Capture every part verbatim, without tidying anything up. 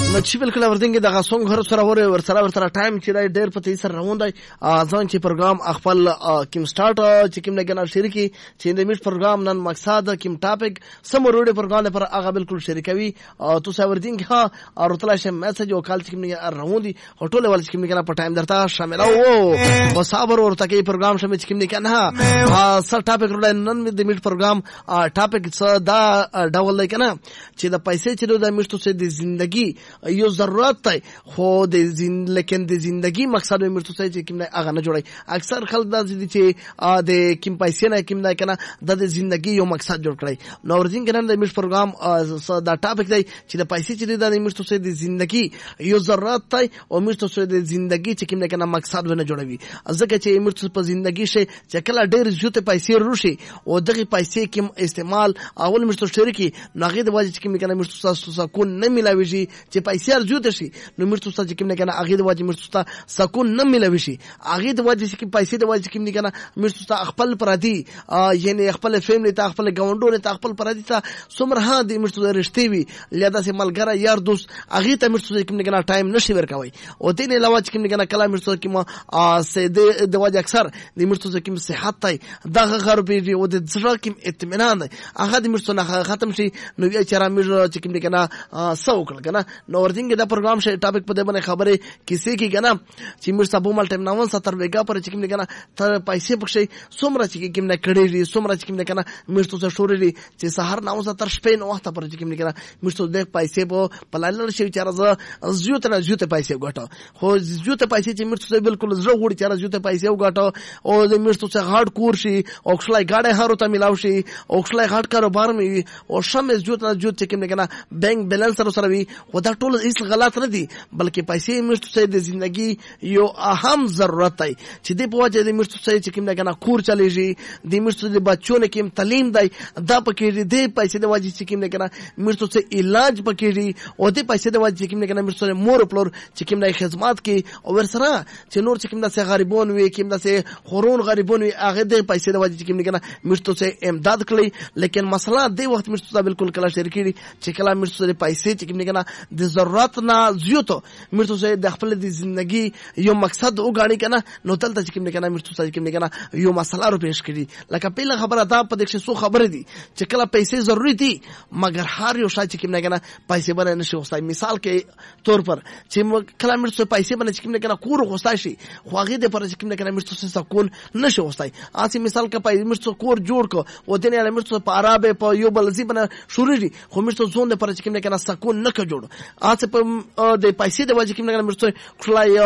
نو چې بالکل ورته دغه سونګ هر سره ور ور سره ور سره ټایم چې ډېر په تیسر روان دی ځان چې پروګرام خپل کیم سٹارټ چې کیم نه کنه شریکي چې د میټ پروګرام نن مقصد کیم ټاپک سم وروډه پروګرام پر هغه بالکل شریکوي تو ساور دین ها او رتلا شه میسج او کال چې کیم نه روان دي هټول ول چې کیم نه کنه په ټایم درته شامل او او صبر ورته کې پروګرام شمه چې کیم نه کنه سر ټاپک وروډه نن د میټ پروګرام ټاپک څه دا ډول دی کنه چې د پیسې چې د میټو څخه د ژوندۍ یو ضرورت دی خو د زین لیکن د ژوندۍ مقصد یې مرته چې کوم نه اغه نه جوړي اکثر خلک د دې چې د کوم پیسې نه کوم نه کنه د ژوندۍ یو مقصد جوړ کړي نو ورځین کنه د میټ پروګرام دا ټاپک دی چې د پیسې چې د مرته څخه د ژوندۍ یو ضرورت دی او مرته څخه د ژوندۍ چې کوم نه کنه مقصد ونه جوړوي ځکه چې مرته په ژوندۍ شي چې کله ډېر زیات پیسې روشي او دغه پیسې کوم استعمال اول مرته شریکي نغې د واجب کوم کنه مرته سکون نه ملاوي چې پیسې ارزو شي نو مرته څه کوم نه کنه هغه د واجب مرته سکون نه ملوي شي هغه د واجب چې پیسې د واجب کوم نه کنه مرته خپل پردي یعنی خپل فیملی ته خپل ګاونډونو ته خپل پردي ته څومره ها د مرته رښتې وي لیدا سه ملګری یار دوست هغه ته مرته کوم نه کنه ټایم نشي ورکوي او دین علاوه کوم نه کنه کلام مرته کوم سه د واجب اکثر د مرته کوم صحت ته دغه غربي او د ځړ کوم اطمینان هغه د مرته نه ختم شي نو یې چر مرته کوم نه کنه سوکل کنه نو ورځینګه دا پروګرام شي ټاپک په دې باندې خبره کیسه کی کنه چې موږ سبو مال ټیم نامون ستر بیګه پر چې کوم نه کنه تر پیسې پکشي سومره چې کوم نه کړي دي سومره چې کوم نه کنه موږ ته شوري چې سحر نامو ستر شپې نو وخت پر چې کوم نه کنه موږ ته د پیسې په پلانل شي چې راز زیوت نه زیوت پیسې وګټه خو زیوت پیسې چې موږ ته بالکل زړه وړي چې راز زیوت پیسې وګټه او د موږ ته هارد کور شي او خلای گاډه هارو ته ملاو شي او خلای هارد کاروبار مې او شمه زیوت نه زیوت چې کوم نه کنه بانک بیلانس سره سره وي خو دا ټول هیڅ غلط نه دي بلکې پیسې مرته څه د ژوندۍ یو اهم ضرورت دی چې د په وجه د مرته څه چې کوم نه کنه کور چلیږي د مرته د بچو نه کوم تعلیم دی دا پکې د پیسې د وجه چې کوم نه کنه مرته څه علاج پکې دی او د پیسې د وجه چې کوم نه کنه مرته مور پلور چې کوم نه خدمات کې او ورسره چې نور چې کوم نه غریبون وي کوم نه خورون غریبون وي هغه د پیسې د وجه چې کوم نه کنه مرته څه امداد کړي لیکن مسله د وخت مرته بالکل کلا شریکي چې کلا مرته پیسې چې کوم نه کنه د ضرورت نه زیاتو مرته د خپل د ژوندۍ یو مقصد وګاڼي کنه نو تلته چې کوم نه کنه مرته چې کوم نه کنه یو مسله رو پیش کړي لکه پیله خبره دا په دې څه خبره دي چې کله پیسې ضروري دي مګر هر یو شای چې کوم نه کنه پیسې باندې نشي وستای مثال کې طور پر چې کله مرته پیسې باندې چې کوم نه کنه کور غوستای شي خو هغه د پر چې کوم نه کنه مرته سکون نشي وستای اسی مثال کې پیسې مرته کور جوړ کو او دنه له مرته په عربه په یو بل ځی باندې شروع دي خو مرته زون د پر چې کوم نه کنه سکون نه ک جوړ اته په د پیسې د وجه کوم نه مرته خلای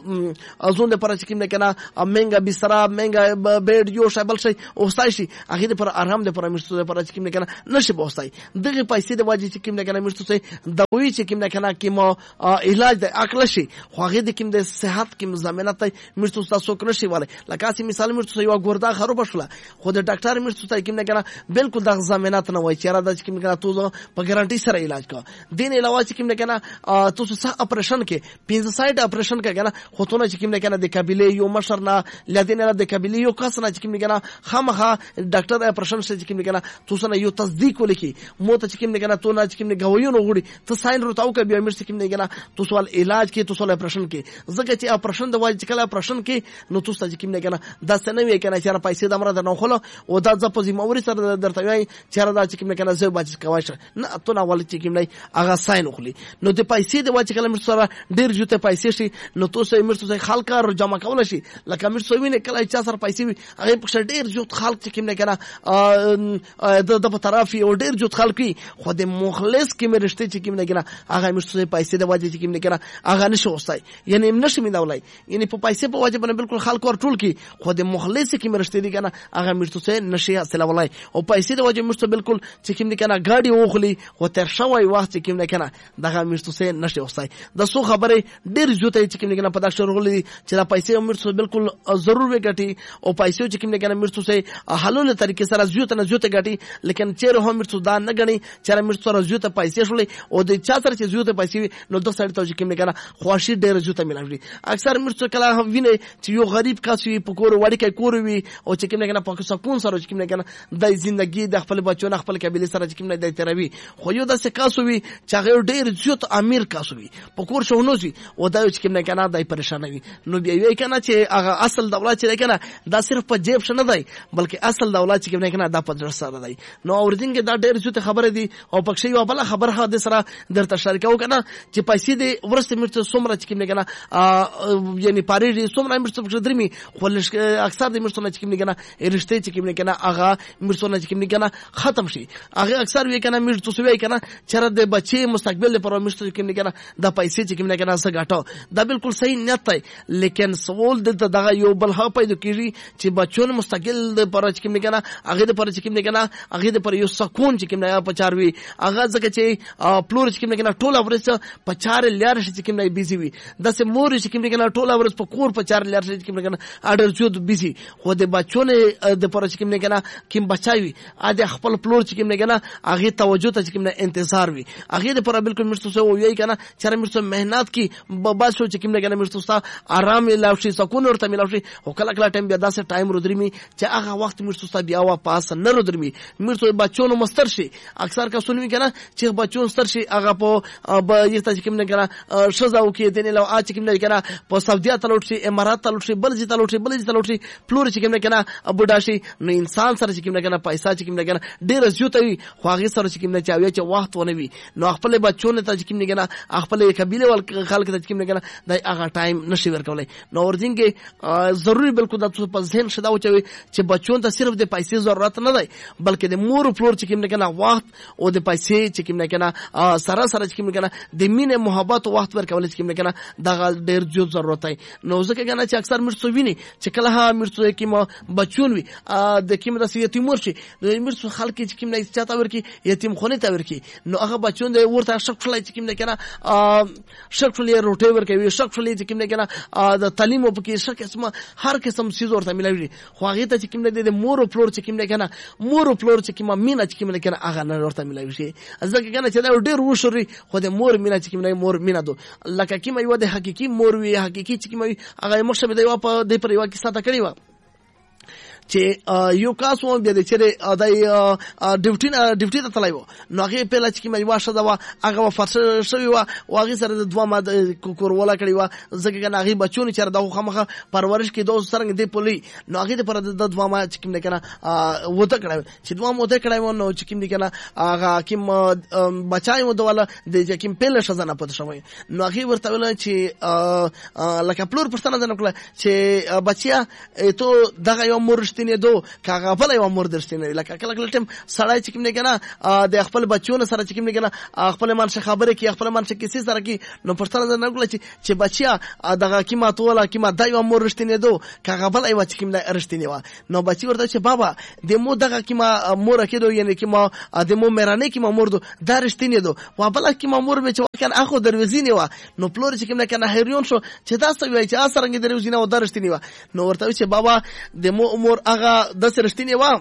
ازون د پر چې کوم نه کنه منګه بستر منګه بیډ یو شابل شي او وستای شي هغه د پر آرام د پر مرته پر چې کوم نه کنه نشي وستای دغه پیسې د وجه چې کوم نه کنه مرته د وی چې کوم نه کنه کیمو علاج د عقل شي خو هغه د کوم د صحت کوم ضمانت مرته تاسو کنه شي والے لکه اسی مثال مرته یو ګوردا خراب شوله خو د ډاکټر مرته کوم نه کنه بالکل د ضمانت نه وای چې را د کوم نه کنه تو په ګارانټي سره علاج کا دین علاوه چې کوم نه کنه تاسو سه اپریشن کې پنځه سایډ اپریشن کې کنه خو ته چې کوم نه کنه د قبيله یو مشر نه لدین نه د قبيله یو کس نه چې کوم نه کنه خامخه ډاکټر اپریشن چې کوم نه کنه تاسو نه یو تصدیق ولیکي مو ته چې کوم نه کنه تو نه چې کوم نه غویونه غوړي ته ساين روتاو کې بیا مر چې کوم نه کنه تاسو ول علاج کې تاسو ول اپریشن کې ځکه چې اپریشن د واجب کله اپریشن کې نو تاسو چې کوم نه کنه دا سنوي کنه چې پیسې د امر د نو خلو او دا ځ په زموري سره درته وای چې را دا چې کوم نه کنه زه بچ کوي نه ته نه ول چې کوم نه هغه ساين خلی نو د پیسې د واجب کله مر سره ډیر جوته پیسې شي نو تاسو مر څه خلک جمع کول شي لکه مر څو ویني کله چې سره پیسې وي هغه په ډیر جوت خلک چې کوم نه کنه د د په طرف یو ډیر جوت خلک خو د مخلص کې مر رښتې چې کوم نه کنه هغه مر څه پیسې د واجب چې کوم نه کنه هغه نشو وستای یعنی نشي مندولای یعنی په پیسې په واجب باندې بالکل خلک ور ټول کی خو د مخلص کې مر رښتې دي کنه هغه مر څه نشي حاصل ولای او پیسې د واجب مر څه بالکل چې کوم نه کنه گاډي وخلی خو تر شوی وخت چې کوم نه کنه دغه مر څه نشي وستای د سو خبره ډیر جوته چې کوم نه کنه په دښت ورغلي چې دا پیسې مر څه بالکل ضرور وګټي او پیسې چې کوم نه کنه مر څه حلول طریقې سره زیوت نه زیوت غټي لیکن چیرې هم مر څه دا نه غني چې مر څه زیوت پیسې شولې او د چا سره چې زیوت پیسې نو د سړی ته چې کوم نه کنه خواشي ډیر زیوت ملوي اکثر مر څه کله هم ویني چې یو غریب کس وي په کور وړي کې کور وي او چې کوم نه کنه په سکون سره چې کوم نه کنه د ژوندۍ د خپل بچو نه خپل قبيله سره چې کوم نه د تروي خو یو د سکاسو وي چې هغه ډیر زیات امیر کاسوي په کور شونوسي او دا چې کوم نه کنه دای پریشان وي نو بیا وی کنه چې هغه اصل دولت چې کنه دا صرف په جیب شنه دی بلکې اصل دولت چې کوم نه کنه دا په در سره دی. نو اوردینګ دا ډېر زیات خبره دي او پکې یو بل خبره ده سره درته شریکو کنه چې پیسې دي ورسته مرته څومره چې کوم نه کنه یعنی پاریږي څومره مرته په درمي خو اکثر د مرته چې کوم نه کنه رښتې چې کوم نه کنه هغه مرته چې کوم نه کنه ختم شي هغه اکثر وی کنه مرته سوي کنه چر د بچي مستقبل لپاره مرته چې کوم نه کنه دا پیسې چې کوم نه کنه سګاټو دا بالکل صحیح نیت دی لیکن سوال د دغه یو بل ها پیدا کیږي چې بچون مستقل لپاره چې کوم نه کنه هغه د پر چې کوم نه کنه هغه د پر یو سکون چې کوم نه پچاروي هغه ځکه چې پلور چې کوم نه کنه ټول اورس پچار لار چې کوم نه بيزي وي د سه مور چې کوم نه کنه ټول اورس په کور پچار لار چې کوم نه کنه اډر چود بيزي خو د بچون د پر چې کوم نه کنه کوم بچاوي ا د خپل پلور چې کوم نه کنه هغه توجه ته چې کوم نه انتظار وي هغه د پر بالکل مرسته وي کنه چې مرسته مهنت کی بابا شو چې کوم نه کنه مرسته آرام لاوشي سکون ورته ملاوشي او کله کله ټایم بیا داسې ټایم رودرمي چې هغه وخت مرسته بیا وا پاس نه رودرمي مرسته بچونو مستر شي اکثر کا سنوي کنه چې بچون ستر شي هغه په به یته چې کوم نه کنه شزاو کې دنه لو ا چې کوم نه کنه په سعودي ته لوټ شي امارات ته لوټ شي بل ځای ته لوټ شي بل ځای ته لوټ شي پلور چې کوم نه کنه بوډا شي نو انسان سره چې کوم نه کنه پیسې چې کوم نه کنه ډېر زیات وي خو هغه سره چې کوم نه چاوي چې وخت ونه وي نو خپل بچونه ته چې کوم نه کنه خپل قبيله ول خلک ته چې کوم نه کنه د هغه ټایم نشي ورکولای نو ورځینګي ضروري بالکل د په ذهن شدا و چې بچون ته صرف د پیسې ضرورت نه دی بلکې د مور پلور چې کوم نه کنه وخت او د پیسې چې کوم نه کنه سره سره چې کوم نه کنه د مینه محبت او وخت ورکول چې کوم نه کنه دا ډېر زیات ضرورت دی نو ځکه کنه چې اکثر مرسو ویني چې کله ها مرسو کې ما بچون وي د کوم د یتیم ورشي د مرسو خلک چې کوم نه چاته ورکی یتیم خونه ته ورکی نو هغه بچون د ورته شک فلای چې کوم نه کنه شک فلای روټي ورکوي شک فلای چې کوم نه کنه د تعلیم او کې شک اسمه هر قسم سیز ورته ملوي خو هغه ته چې کوم نه د مور پلور چې کوم نه کنه مور پلور چې کوم مینا چې کوم نه کنه هغه نه ورته ملوي شي ځکه کنه چې دا ډېر وشوري خو د مور مینا چې کوم نه مور مینا دو لکه کوم یو د حقيقي مور وی حقيقي چې کوم هغه مخشه دی په دې پر یو کې ساته کړی و چې یو کاس و بیا د چره د ډیوټي ډیوټي ته تلایو نو هغه په لچ کې مې واشه دا هغه فرصت شوی و او هغه سره د دوه ماده کور ولا کړی و ځکه کنه هغه بچونه چر دغه خمخه پرورش کې دوه سرنګ دی پولی نو هغه پر د دوه ما چې کوم نه کنه وته کړی چې دوه مو ته کړی نو چې کوم نه کنه هغه کوم بچای مو دوله د کوم په لشه زنه پته شوی نو هغه ورته ویل چې لکه پلور پښتنه نه کړل چې بچیا ته دغه یو مور نه دو کاغه بل یو مور درشتنه لکه کله کله ټیم سړی چې کوم نه کنه د خپل بچونو سره چې کوم نه کنه خپل منشه خبره کی خپل منشه کیسه سره کی نو پښتنه نه کول چې چې بچیا دغه کیما توله کیما د یو مور رښتینه دو کاغه بل یو چې کوم نه رښتینه و نو بچی ورته چې بابا د مو دغه کیما مور کېدو یعنی کیما د مو مرانه کیما مور دو دا رښتینه دو و بل کیما مور به چې کنه اخو دروازینه و نو پلور چې کوم نه کنه هریون شو چې تاسو وایي چې اثرنګ دروازینه و دا رښتینه و نو ورته چې بابا د مو عمر هغه د سرشتنی و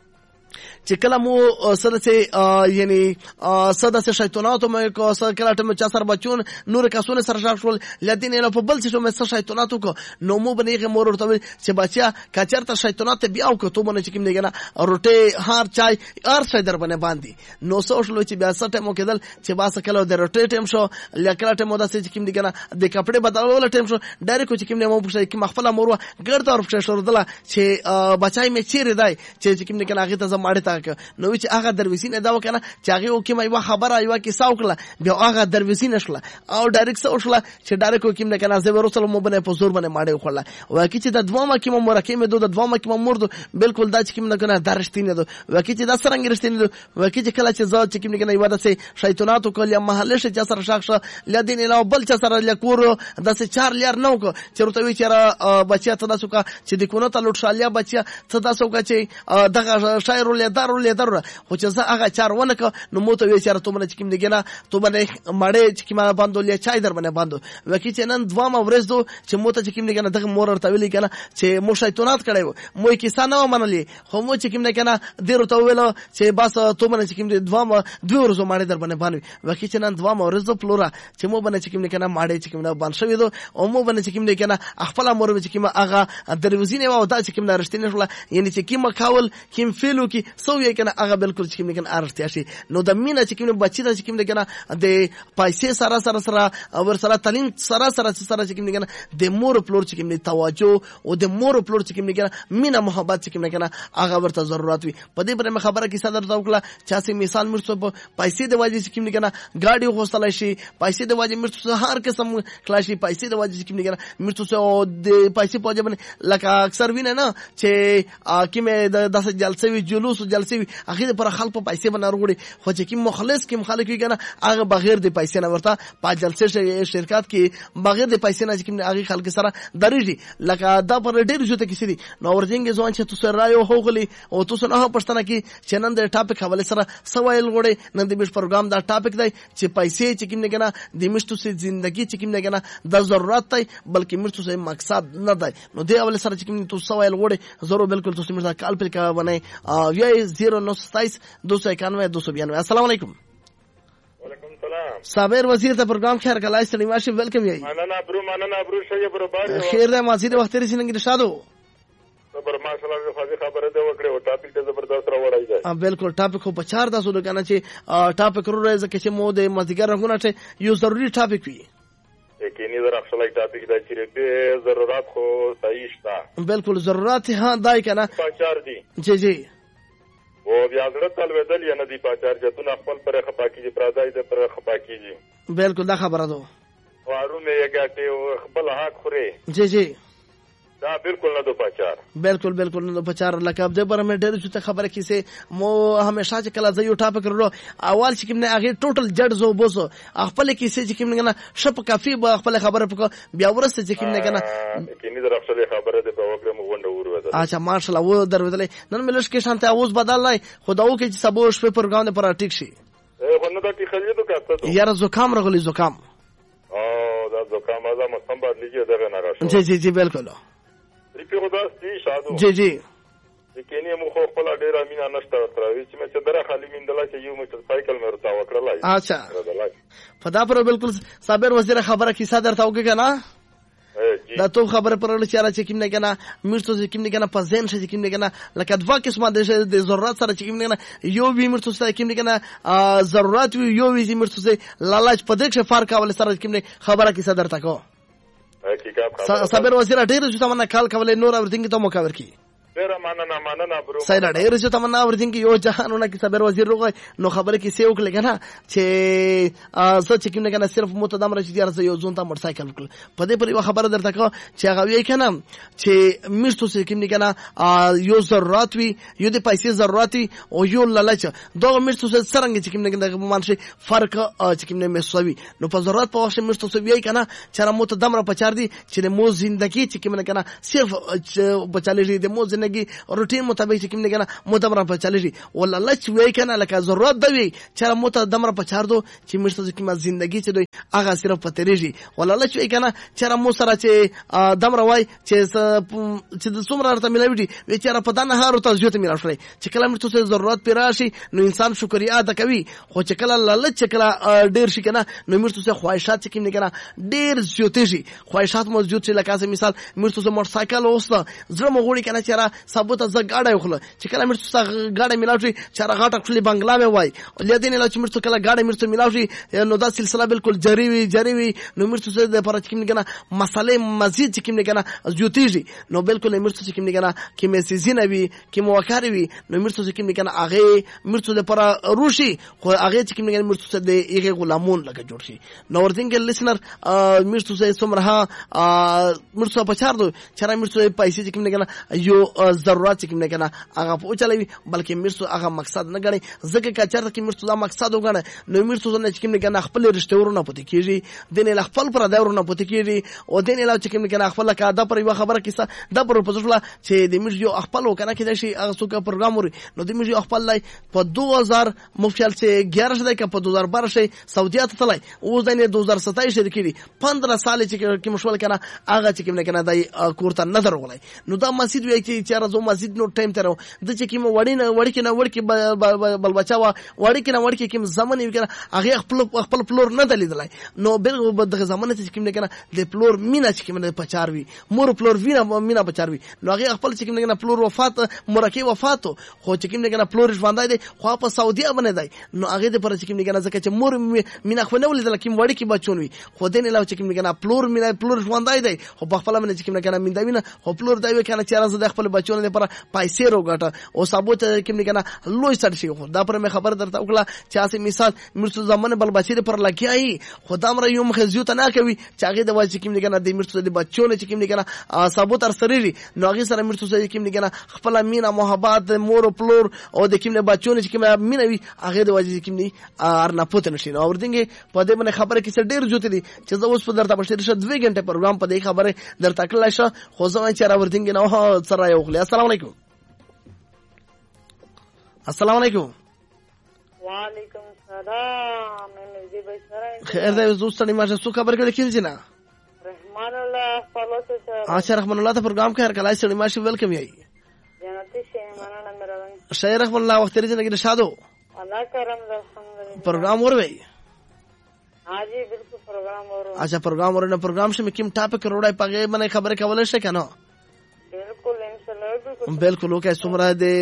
چې کله مو سره چې یعنی ساده سه شیطانات مې کو سره کله ټم چا سره بچون نور کسونه سره شاف شول لدین نه په بل څه مې سره شیطانات کو نو مو بنېغه مور ورته چې بچیا کچرته شیطانات بیا او کو ته مونږ چې کوم نه کنه روټي هار چای ار څه در باندې باندې نو سو شلو چې بیا سټه مو کېدل چې باسه کله د روټي ټیم شو لکه ټیم د څه چې کوم نه کنه د کپڑے بدلول ټیم شو ډایرکټ چې کوم نه مو پوښتې کې مخفل مور ګرځ اور پښه شو دله چې بچای مې چیرې دی چې کوم نه کنه هغه ته زماړه نو چې هغه درویسین دا وکنه چې هغه کوم یو خبره یو کې ساوکله بیا هغه درویسین شله او ډایرکټ سوشله چې ډایرکټ کوم نه کنه زه ورسره مو بنه په زور باندې ماړې خړله وکه چې د دوه مکه مو مرکه دو د دوه مکه مو مرد بالکل دا چې کوم نه کنه درشتینه دو وکه چې دا سرنګ رښتینه دو وکه چې کله چې زاد چې کوم نه کنه یو د شیطانات کول یا محله چې سره شاخ لدین له بل چې سره لکور د څه چار لار نو کو چې ورته وی چې بچیا ته تاسو کا چې د کونو ته لوټ شالیا بچیا ته تاسو کا چې دغه شاعر له دارو له دارو خو چې زه هغه چار ونه ک نو مو ته وی چې ته مونږ چې کوم دیګه نه ته باندې مړې چې کومه باندې لیا چای در باندې باندې وکي چې نن دوه مورز دو چې مو ته چې کوم دیګه نه دغه مور ورته ویلې کنه چې مو شیطانات کړي مو کې سانه منلې خو مو چې کوم نه کنه ډیر ته ویل چې بس ته مونږ چې کوم دوه دوه ورځې مړې در باندې باندې وکي چې نن دوه مورز دو پلورا چې مو باندې چې کوم نه کنه مړې چې کوم نه باندې شوی دو او مو باندې چې کوم نه کنه خپل مور چې کوم هغه دروازینه و او دا چې کوم نه رښتینه شول یعنی چې کوم کاول کوم فیلو کې څو یې کنه هغه بالکل چې کوم کنه ارتیا شي. نو د مینا چې کوم بچی د چې کوم کنه د پیسې سره سره سره ور سره تعلیم سره سره سره چې کوم کنه د مور پلور چې کوم توجه او د مور پلور چې کوم کنه مینا محبت چې کوم کنه هغه ورته ضرورت وي. په دې پر خبره کې صدر توکله چې سي مثال مرڅو په پیسې د واجب چې کوم کنه ګاډي غوښتل شي پیسې د واجب مرڅو هر قسم کلاشي پیسې د واجب چې کوم کنه مرڅو د پیسې په واجب لکه اکثر وینه نه چې کیمه د داسې جلسه وی جلوس او جلسه وی هغه پر خلک په پیسې باندې وروړي خو چې کوم مخلص کوم خلک وي کنه هغه بغیر د پیسې نه ورته په جلسه شرکت کې بغیر د پیسې نه کوم هغه خلک سره درېږي لکه دا پر ډېر جوته کې سړي نو ورځنګ ځوان چې تاسو رايو هوغلي او تاسو نه پښتنه کې چې نن د ټاپک حواله سره سوال غوړي نن د میش پروګرام دا ټاپک دی چې پیسې چې کوم نه کنه د میشتو سي ژوندۍ چې کوم نه کنه د ضرورت دی بلکې میشتو سي مقصد نه دی. نو دی اول سره چې کوم تاسو سوال غوړي ضرور بالکل تاسو مرزا کال پر کا باندې وی صفر نو ستایس دو سو اکانوے دو سو بیانوے. السلام علیکم. وعلیکم السلام. صابر وزیر ته پروګرام خیر کلای ستړي ماشه ویلکم یی. مننه برو مننه برو شي برو بار خیر ده مازیده وخت لري څنګه رشادو. صبر ما سره د فاضي خبره ده وکړه او ټاپک ته زبردست راوړای دی. ا بالکل ټاپک خو په چار تاسو د کنه چې ټاپک ورو راځي چې مو د مازیګر رغونه ته یو ضروری ټاپک وي. یقیني در اصلي ټاپک دا چې په ضرورت خو صحیح شته. بالکل ضرورت ها دای کنه. پاچار دي. جی جی. او بیا حضرت الودل یا ندی پاچار جتون خپل پر خپاکی دي پرادای دي پر خپاکی دي. بالکل دا خبره ده. وارونه یې ګټي او خپل حق خوري. جی جی. دا بالکل نه دو پاچار. بالکل بالکل نه دو پاچار لکه د پر مې ډېر څه خبره کیسه مو همیشه چې کله زه یو ټاپک ورو اول چې کوم نه هغه ټوټل جډ زو بوسو خپل کیسه چې کوم نه شپ کافي به خپل خبره پکو بیا ورسته چې کوم نه کنه کینی در خپل خبره ده په وګړو مو غونډه ورو. اچھا ماشاءالله و دروځلې نن ملش کې شانته اوس بدلای خداو کې چې سبو شپه پروګرام پر ټیک شي. اے خو نه دا کی خلیدو کاته یار زکام رغلی زکام. او دا زکام ازما سمبر لیږي دغه نه راشه. جی جی جی بالکل. ریپیو دا سی شادو. جی جی. کینی مو خو خپل ډیر امینا نشته ورته چې مې چې دره خالی میندلا چې یو موټر سایکل مې ورته وکړلای. اچھا فدا پر بالکل صابر وزیر خبره کی صدر تاو کې کنه دا تو خبره پرل چې را چې کیم نه کنه مرتو چې کیم نه کنه پزین چې کیم نه کنه لکه دوا قسمه د ضرورت سره چې کیم نه کنه یو وی مرتو سره کیم نه کنه ضرورت یو وی مرتو سره لالچ پدې چې فرق اول سره کیم نه خبره کی صدر تاکو. صابر وزیر ډیر چې تمنا کال کولې نور اورځنګ ته مو کاور کی. ډیر مننه مننه برو. سایډ ډیر چې تمنا اورځنګ یو جهانونه کی صابر وزیر روغ نو خبره کی سیو کړل کنه چې څه چې کوم نه کنه صرف متدام رشید یار یو ځون ته موټر سایکل کړ په دې پر یو خبره درته کو چې هغه وی کنه چې مرتو چې کوم نه کنه یو ضرورت وی یو د پیسې ضرورت او یو لالچ دا مرتو څنګه چې کوم نه کنه مانشي فرق چې کوم نه مسوي نو په ضرورت په وخت مرتو وی کنه چې متدام را پچار دي چې مو زندگی چې کوم نه کنه صرف بچالې دي مو زندگی روټین مطابق چې کوم نه کنه متدام په چالي ولا لچ وی کنه لکه ضرورت دی چې متدام په چار دو چې مرته چې کوم زندگی چې دوی هغه صرف پتریږي ولا لچ وی کنه چې مو سره چې دم روای چې چې د څومره راته ملوي دي چې را په دانه هارو ته ځوت میراوي چې کله مرته ضرورت پیراشي نو انسان شکریا ادا کوي خو چې کله لالچ کله ډیر شي کنه نو مرته خواهشات چې کوم نه کنه ډیر زیاتېږي خواهشات موجود چې لکه مثال مرته موټر سایکل اوسه زړه مغوړي کنه چې را ثبوت ز گاډه خو چې کله مرته گاډه ملاوي چې را غاټه خپل بنگلا مې وای لیدین لا چې مرته کله گاډه مرته ملاوي نو دا سلسله بالکل جری وی جری وی نو مرته د پر چې کوم نه کنه مسالې مزید چې کوم نه کنه زیاتېږي نو بالکل مرته چې کوم نه کنه کې مې سيزنه وی کې موکاري وی نو مرته چې کوم نه کنه هغه مرته د پر روشي خو هغه چې کوم نه کنه مرته د یغه غلامون لکه جوړ شي نو ورتنګ لیسنر مرته سه سمره مرته په چار دو چر مرته پیسې چې کوم نه کنه یو ضرورت چې کوم نه کنه هغه په چلوي بلکې مرته هغه مقصد نه غني ځکه چې چرته کې مرته دا مقصد وګڼه نو مرته نه چې کوم نه کنه خپل رشتہ ورونه پته کیږي دین له خپل پر دا ورونه پته کیږي او دین له چې کوم نه کنه خپل کا دا پر یو خبره کیسه دا پر پزړه چې د مرته یو خپل وکنه کې دا شي هغه څوک پروګرام وري نو د مرته خپل لای په دو هزار مفصل چې ګیارش دی که په دو هزار بارہ شي سعودیه ته تلای اوس د دو هزار ستایش کې پندرہ سال چې کې مشول کنه هغه چې کوم نه کنه دای کوړه نظر ولای نو دا مسجد وی چې چې راځو مزید نو ټایم ترو د چې کوم وړي نه وړي کې نه وړي کې بل بچاوه وړي کې نه وړي کې کوم زمانه وکړه هغه خپل خپل پلور نه دلیدلای نو بل دغه زمانه چې کوم نه کنه د پلور مینا چې کوم نه پچاروي مور پلور وینا مینا پچاروي نو هغه خپل چې کوم نه پلور وفات مرکه وفات خو چې کوم نه کنه پلور ژوندای دی خو په سعودي باندې دی نو هغه د پر چې کوم نه کنه ځکه چې مور مینا خو نه ولیدل کوم وړي کې بچون وي خو دین له چې کوم نه کنه پلور مینا پلور ژوندای دی خو په خپل باندې چې کوم نه کنه میندا وینا خو پلور دی کنه چې راز د خپل بچون لپاره پیسې روګټه او ثابت کوم نه کنه لوی سر شي خو دا پر مې خبر درته وکړه چې اسې مثال مرسو زمانه بل بچی پر لګیای خدا مر یو مخزیو ته نه کوي چې هغه د واجب کوم نه کنه د مرسو د بچون چې کوم نه کنه ثابت تر سره نو هغه سره مرسو چې کوم نه کنه خپل مینا محبت مور پلور او د کوم نه بچون چې کوم مینا وي هغه د واجب کوم نه ار نه پوت نشي نو ورته په دې باندې خبره کې ډېر جوته دي چې زه اوس په درته بشیر شه دوه غنټه پروګرام په دې خبره درته کړل شه خو زه چې را ورته نو سره یو خل السلام علیکم السلام علیکم وعلیکم السلام مې دې به سره خیر دې دوستانی ما څه خبر کړل کېږي نه رحمان الله فالوسه سره اچھا رحمان الله ته پروګرام کې هر کله سړی ماشي ویلکم یې جنتی شه مننه مروان شهر رحمان الله وخت لري چې شادو الله کرم الحمدلله پروګرام وروي हाँ जी बिल्कुल प्रोग्राम हो रहा है अच्छा प्रोग्राम हो रहा है प्रोग्राम से में किम टॉपिक रोड़ा पागे मने खबर के वाले से क्या ना बिल्कुल इंशाल्लाह बिल्कुल ओके सुमरा दे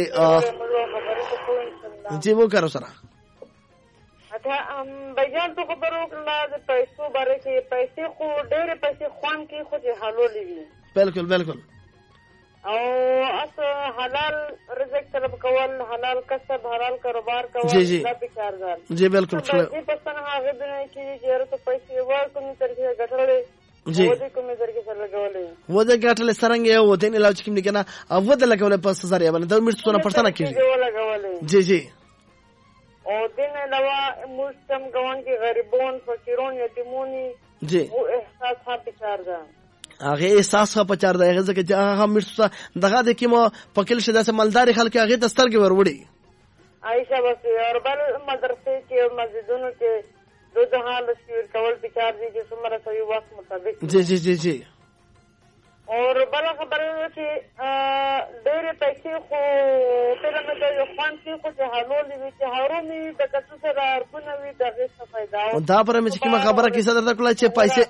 जी वो करो सर अच्छा हम बयान तो खबर हो कि पैसों बारे के पैसे को डेरे पैसे खान की खुद हालो ली बिल्कुल बिल्कुल और अस हलाल रिज़्क़ तलब कवल हलाल कसब हलाल कारोबार कवल जी जी जी बिल्कुल जी पसंद हावे बिना की जरूरत तो पैसे वो कमी तरीके गठड़े जी वो कमी तरीके से लगवले वो दे गठले सरंगे वो दिन इलाज की निकना अब वो दे लगवले पास हजार या बने दो मिनट सोना पड़ता ना की वो लगवले जी जी और दिन अलावा मुस्लिम गवान के गरीबों फकीरों यतीमों जी वो एहसास था पिछाड़ هغه احساس په چار دی هغه ځکه چې هغه مرسته دغه د کیمو پکل شته سم مالدار خلک هغه د سترګې وروړي عائشہ بس اور بل مدرسې کې مسجدونو کې دو جهان لشکر کول بچار دي چې څومره صحیح وخت مطابق جی جی جی جی اور بل خبر چې ډېر پیسې خو په لمه د خوان کې خو چې حالو لوي چې هارومي د کڅو سره ارګونه وي دغه څه فائدہ دا پر مې چې کومه خبره کې صدر تکړه چې پیسې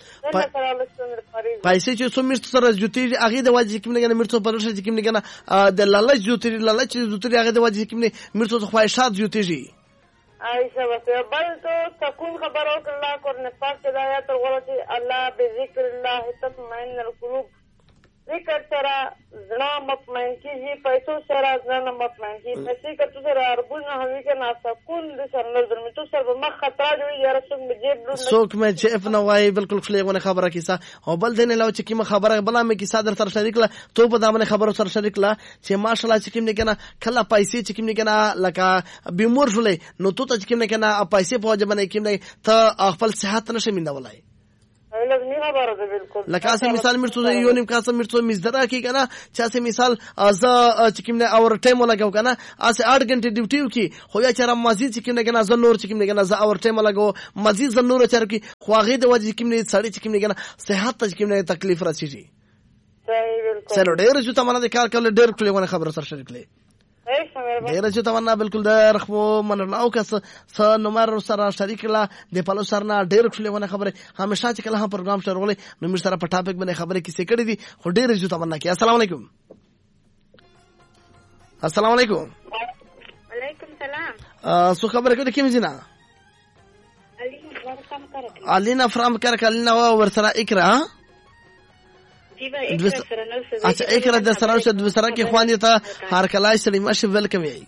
پیسې چې څو مرته سره جوتي هغه د واجب کې نه مرته په لور چې کې نه د لالچ جوتي لالچ جوتي هغه د واجب کې نه مرته خواهشات جوتي عائشہ وسه بل تو تكون خبرو الله قرآن پاک کی آیات ورته الله بذکر الله تطمئن القلوب ذکر سره زړه مطمئن کیږي پیسو سره زړه مطمئن کیږي پیسې کته سره اربونه هوي کې ناسکون د سر نظر مې تو سر ما خطر دی یا رسوم مې جيب سوک مې جيب نه وای بالکل خلیغونه خبره کیسه او بل دین له چې کیمه خبره بلا مې کیسه در سره شریک لا تو په دامن خبرو سره شریک لا چې ماشاءالله چې کیم نه کنه کله پیسې چې کیم نه کنه لکه بیمور شولې نو تو ته چې کیم نه کنه پیسې په وجه باندې کیم نه ته خپل صحت نشه مینده ولای لکه اسه مثال مرتو یو نیم کاسه مرتو مزدرا کی کنه چې اسه مثال از چې کیمنه اور ټایم لګاو کنه اسه آठ غنټه ډیوټي کی خو یا چر مزید چې کیمنه کنه ز نور چې کیمنه کنه ز اور ټایم لګاو مزید ز نور چر کی خو هغه د وجه کیمنه سړی چې کیمنه کنه صحت ته کیمنه تکلیف راشي صحیح بالکل سره ډیر چې تمنه د کار کول ډیر کله خبر سره شریک لې ډیر چې تمنا بالکل د رخو من او کس س نمبر سره شریک لا د پلو سرنا ډیر خلونه خبره همیشه چې کله هم پروګرام شروع نو مې سره په ټاپک باندې خبره کیسه کړې دي خو ډیر چې تمنا کې السلام علیکم السلام علیکم وعلیکم سلام سو خبره کړې کوم جنا الینا فرام کرک الینا ور سره اقرا अच्छा एक रात सराव से दूसरा के ख्वानी था हर कलाई सलीमा से वेलकम है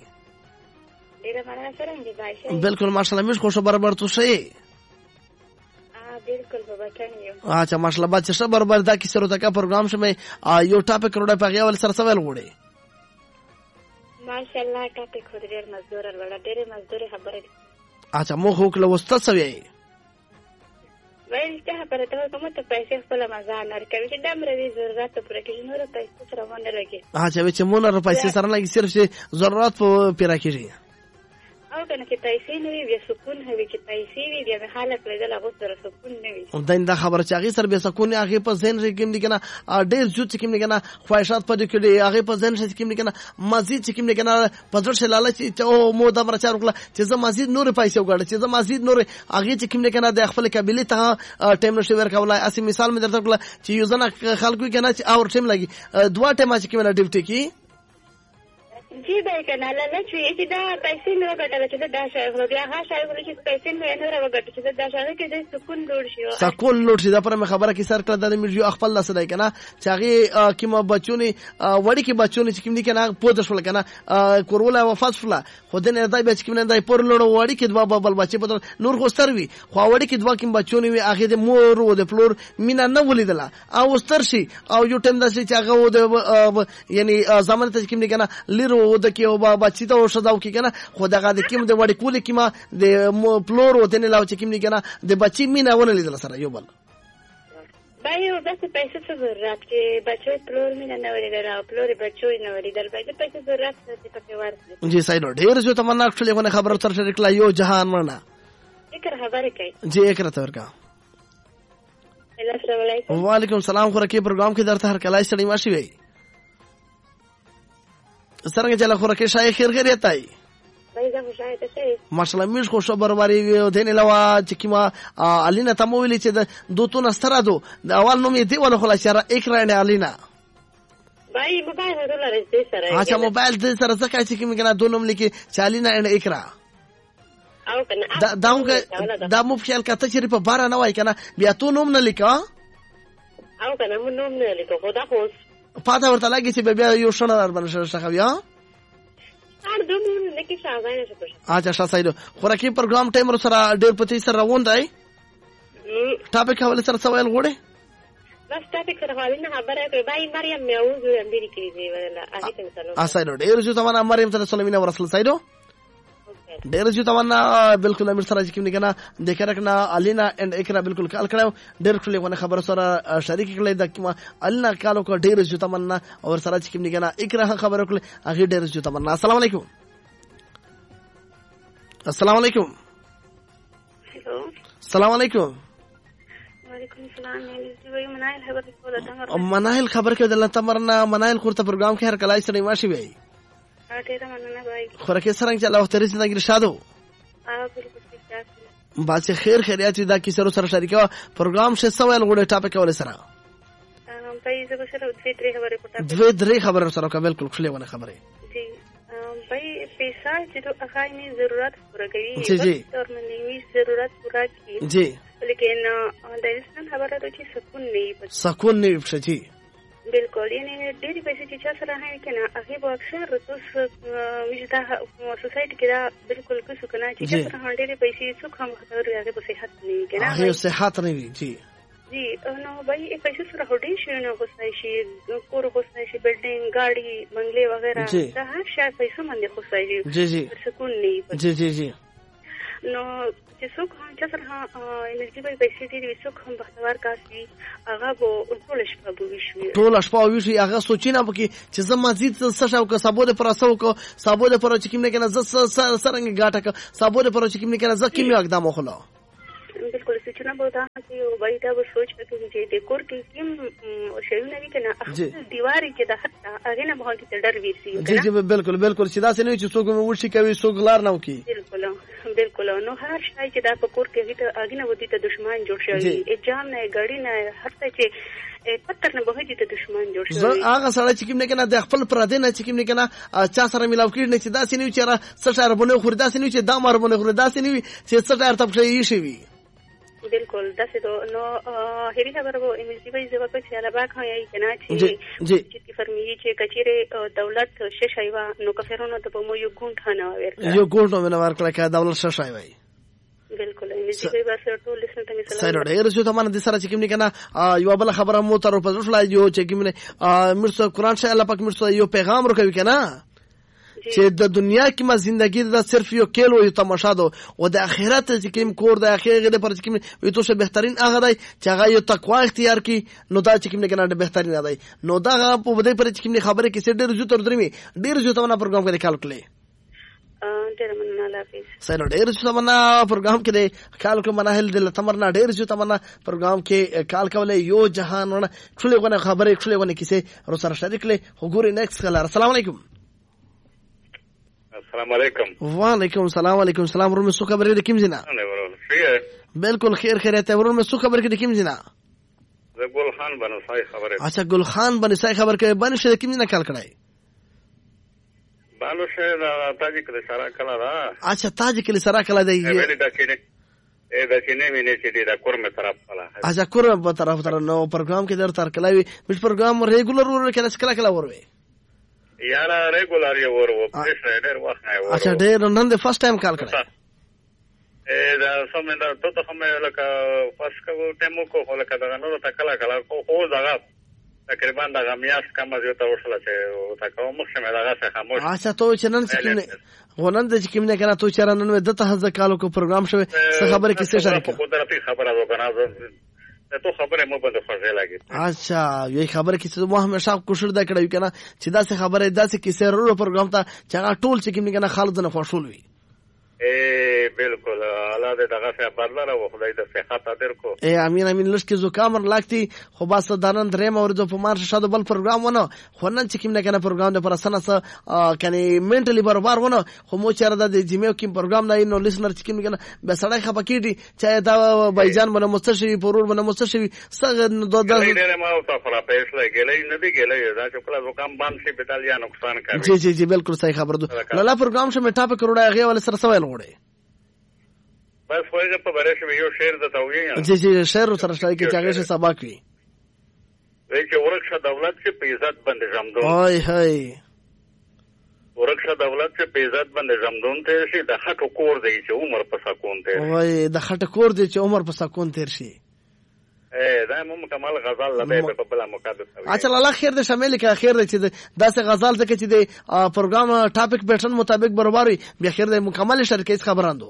बिल्कुल माशाल्लाह मिश खुश बराबर तो सही हां बिल्कुल बाबा कनियो अच्छा माशाल्लाह बात से बराबर दा की सरो का प्रोग्राम से में यो टॉपिक रोडा पे गया वाले सर सवाल गोड़े माशाल्लाह टॉपिक खुद ढेर मजदूर वाला ढेर मजदूर खबर अच्छा मो हो कल वस्ता सवे وایي چې په تاسو کومه ته پیسې خپل مزان ورکوي چې دمر وی ضرورت پر کې نور پیسې سره ونه لګي ها چې چې مونږ پیسې سره لګي صرف چې ضرورت په پیرا کېږي او کنه چې پیسې نه وي بیا سکون وي چې پیسې وي بیا حالت لګل هغه سره سکون نه وي دا دا خبره چې هغه سره به سکون هغه په ذهن کې کوم دي کنه ډېر جو چې کوم دي کنه خواهشات پدې کې هغه په ذهن کې کوم دي کنه مزید چې کوم دي کنه پدر شه لاله چې او مو د مرچار وکړه چې زه مزید نور پیسې وګړم چې زه مزید نور هغه چې کوم دي کنه د خپل قبيله ته ټیم نشي ورکولای اسی مثال مې درته وکړه چې یو ځنه خلکو کنه چې اور ټیم لګي دوا ټیم چې کومه ډیوټي کی جی به کنه لاله چې دا پیسې نو غټل چې دا شای خو بیا هغه شای خو چې پیسې نو نه راغټ چې دا شای کې د سکون لوړ شي سکون لوړ شي دا پر مې خبره کې سر کړه د میډیو خپل لسه کنه چې هغه کیمه بچونی وړي کې بچونی چې کوم دي کنه پوه شول کنه کورولا وفات شول خو د نه دای بچ کې نه دای پر لوړ وړي کې دوا بل بچي په نور خو ستروي خو وړي کې دوا کې بچونی وي هغه د مور او د پلور مینا نه ولیدله او سترشي او یو ټیم د چې هغه د یعنی زمانه ته کوم دي کنه لیرو د کې او بابا چې ته شداو کې کنه خو دغه د کیم د وړي کول کې ما د پلور او د نه لاو چې کیم نه کنه د بچی مینا ونه لیدل سره یو بل باید بس پیسې څه ضرورت کې بچو پلور مینا نه ولیدل او پلور بچو نه ولیدل باید پیسې ضرورت څه پکې ورته جی صحیح ډیر زه تمنا کړلې غو خبر تر شریک لا یو جهان مرنا فکر خبره کوي جی اکر تورکا السلام علیکم وعلیکم السلام خو رکی پروګرام کې درته هر کلای سړی ماشي وي څنګه چلا خو رکی شای خیر خیریت ای باید خوشاله ته ماشاءالله میش خو خبر وری دین لوا چې کیما الینا تمویل چې د دوتو نستر دو د اول نوم یې دی ولا خلاص را اکرا نه الینا بای موبایل دولار دې سره اچھا موبایل دې سره څه کوي چې کیما کنه دو نوم لیکي چالینا ان اکرا او کنه دا داوګه دا مو خیال کته چې په بار نه وای کنه بیا تو نوم نه لیکا او کنه مو نوم نه لیکو خدا خو پاته ورته لګي چې بیا یو شنه در باندې شخه بیا ار دوم نه کې شاوای نه شپه اچھا شاسایدو خوراکي پروګرام ټایم ور سره ډېر پتی سره روان دی ټاپک حواله سره سوال غوړي بس ټاپک سره حواله نه خبره کوي بای مریم میاوز امبيري کې دی ولا اهي ته مثلا اسایدو ډېر جو تمنا مریم سره سلامینه ورسل سایدو ډېر جو تمنا بالکل امیر سره چې کوم کنه د کرکنا الینا اند اکرا بالکل کال کړو ډېر کله ونه خبر سره شریک کړل د کما الینا کالو کو ډېر جو تمنا اور سره چې کوم کنه اکرا خبر کړل هغه ډېر جو تمنا السلام علیکم السلام علیکم هلو السلام علیکم وعلیکم السلام وی منایل خبر کوله تمر منایل خبر کې دلته تمرنا منایل خورته پروګرام کې هر کلای سره ماشي وي ډیره مننه بای خوراکي سره چې الله تعالی څنګه ارشادو ا بالکل ٹھیک باچ خیر خیریت دا کی سره سره شریکه پروګرام شه سوال غوډه ټاپک ول سره بای زه به سره دوه درې خبرې پټه دوه درې خبره سره کا بالکل خلې ونه خبره جی بای پیسې چې د اخایني ضرورت پوره کوي جی جی تر منی ضرورت پوره کوي جی لیکن د انسان خبره ده چې سکون نه سکون نه وي جی بالکل یعنی ډېری پیسې چې چا سره هي کنه هغه به اکثر تاسو وجدا سوسایټي کې دا بالکل څه کنه چې چا سره ډېری پیسې څو کوم خطر هغه په صحت نه کنه هغه صحت نه وي جی جی نو بای پیسې سره هډې شي نو غوښتای شي کور غوښتای شي بلډینګ गाड़ी بنگلې وغیرہ دا هر شی پیسې باندې غوښتای شي جی جی سکون نه جی جی جی نو چې څوک هم چې سره انرژي به پیسې دي څوک هم بختور کاسي هغه به ټول شپه به وشي ټول شپه وشي هغه سوچینه بکی چې زه مزید څه شاو که سبو د پراسو کو سبو د پر چې کیمه کنه ز سرنګ غاټه ک سبو د پر چې کیمه کنه ز کیمه اقدام وخلا بالکل سوچنا به دا چې وای دا به سوچ کوي چې د کور کې کوم شیونه دي کنه دیواري چې د حتی هغه نه به کې ډر ویسي جی جی بالکل بالکل چې دا څه نه چې څوک مو ورشي کوي څوک لار نه وکي بالکل بالکل نو هر شای چې دا په کور کې هیته هغه نه ودی ته دشمن جوړ شي اجام نه غړی نه هرڅه چې پتر نه به هیته دشمن جوړ شي هغه سره چې کوم نه کنه د خپل پردې نه چې کوم نه کنه چا سره ملاو کړي نه چې دا سینې چې را سټار بونه خور دا سینې چې دا مار بونه خور دا سینې چې سټار تب شي شي بالکل داسې نو هری خبره وو ایمجی به زه په چې علاوه کوي کنه چې جی چې فرمایي چې کچېره دولت ششایوا نو کفرونو ته په مو یو ګونټ نه ورکړه یو ګونټ نه ورکړه کا دولت ششایوي بالکل ایمجی به بس ټول لسنه ته مثلا سره ډېر څه ته باندې سره چې کوم نه کنه یو بل خبره مو تر په ځل یو چې کوم نه مرسو قرآن شه الله پاک مرسو یو پیغام ورکوي کنه چې د دنیا کې ما ژوندۍ دا صرف یو کېلو یو تماشا ده او د آخرت چې کوم کور د آخرت د پر چې کوم یو تو شه بهترین هغه دی چې هغه یو تقوا اختیار کی نو دا چې کوم نه کنه بهترین دی نو دا په بده پر چې کوم خبره کې ډېر زو تر درمي ډېر زو ته نه پروګرام کې کال کړی ډېر مننه الله حافظ سره ډېر څه تمنا پروګرام کې د کال کو مناهل د تمرنا ډېر څه تمنا پروګرام کې کال کولې یو جهان ونه ټولې غونه خبرې ټولې غونه کیسه ور سره شریک لې وګوري نیکست کلر السلام علیکم السلام علیکم وعلیکم السلام علیکم السلام ورمه سو خبرې د کیم زینا بالکل خیر خیریت ورمه سو خبرې د کیم زینا زه ګل خان بنو سای خبره اچھا ګل خان بنو سای خبر کې بنو شه کیم زینا کال کړای بانو شه دا تاجک د سره کلا دا اچھا تاجک د سره کلا دی ویل دا کینه اے دا کینه مینه چې دا کورمه طرف کلا اچھا کورمه په طرف تر نو پروګرام کې در تر کلاوي مش پروګرام ریګولر ور کله کلا کلا وروي یارا ریګولر یې ورو پرېش ډېر وخت نه ورو اچھا ډېر نن د فرست ټایم کال کړای اے دا سمه دا ته ته مې لکه فرست کو ټیمو کو لکه دا نو ته کلا کلا کو خو دا تقریبا دا غمیاس کم از یو ته وصله چې او تا کوم مخه دا غاښه خاموش اچھا تو چې نن څه کینه ونن د چې کینه کنه تو چرانه نو د ته ځ کالو کو پروګرام شوی څه خبره کیسه شریک قدرتي خبره وکنه ته خبره مو بده خوږه لګي اچھا یی خبره کیسه مو همیشه کوشش دا کړی کنه چې دا څه خبره دا څه کیسه ورو پروګرام ته چې هغه ټول چې کینه کنه خالد نه خوشول وي اے بالکل الله دې دغه څه بدل راو خدای دې صحت ادر کو اے امين امين لشکې زکام لاګتي خو بس دانن درې مورد په مارش شاده بل پروګرام ونه خو نن چې کیمنه کنه پروګرام د پر سنه سره کني منټلی برابر ونه خو مو چر د جیمو کیم پروګرام نه نو لیسنر چې کیمنه کنه به سړی خپکیږي چې دا بایجان باندې مستشوي پرور باندې مستشوي څنګه د ډېر ما او تاسو را پېښ لګلې نه دی ګلې دا چې کله زکام باندې بدل یا نقصان کوي جی جی جی بالکل صحیح خبر دو لاله پروګرام شمه ټاپ کروڑا هغه ول سره سوال وړي بس وایي په بره شوی یو شعر د توګه جی جی شعر سره شای کې چاغه شه سبق وی وایي چې ورکشه دولت چې په عزت باندې جمدون وای هاي ورکشه دولت چې په عزت باندې جمدون ته شي د خټو کور دی چې عمر په سکون ته وای د خټو کور دی چې عمر په سکون تیر شي اے دا مو مکمل غزل لبه په بل مقدس اچھا الله خیر دې شامل کې خیر دې چې داسې غزل ته چې د پروګرام ټاپک پیټرن مطابق برابر وي به خیر دې مکمل شرکت خبراندو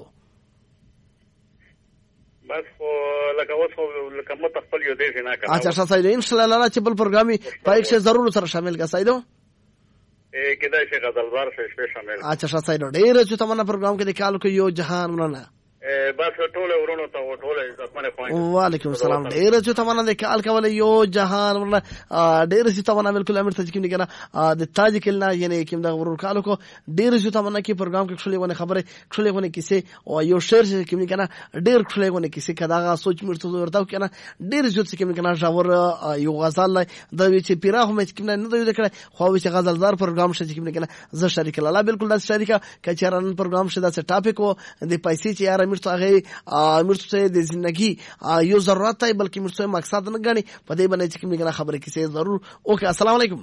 بس لکه اوس لکه مت خپل یو دی نه کړه اچھا اچھا صحیح ان شاء الله چې بل پروګرامي پایښ ضرور سره شامل کا صحیح دو اے کدا چې غزلوار شه شامل اچھا اچھا صحیح ډېر چې تمنا پروګرام کې د کال کو یو جهان ورنه بس ټوله ورونو ته ټوله عزتمنه پوینټ وعلیکم السلام ډېر چې تمنا د کال کول یو جهان ورنه ډېر چې تمنا بالکل امر ته کې نه کنه د تاج کلنا یعنی کوم د ورور کال کو ډېر چې تمنا کې پروګرام کې خلې ونه خبره خلې ونه کیسه او یو شعر چې کې نه کنه ډېر خلې ونه کیسه کداغه سوچ مرته ورته کنه ډېر چې کې نه کنه جوړ یو غزل د چې پیرا هم چې نه نه دوی کړه خو چې غزلدار پروګرام شې کې نه کنه زه شریک الله بالکل د شریکا کچران پروګرام شې د ټاپک او د پیسې چې یار مرته هغه مرته د ژوندۍ یو ضرورت دی بلکې مرته مقصد نه غني په دې باندې چې کومه خبره کیسه ضرور اوکے السلام علیکم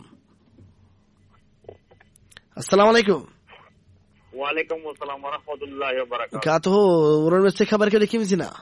السلام علیکم وعلیکم السلام ورحمۃ اللہ وبرکاتہ کاته ورن څه خبر کې کوم زینا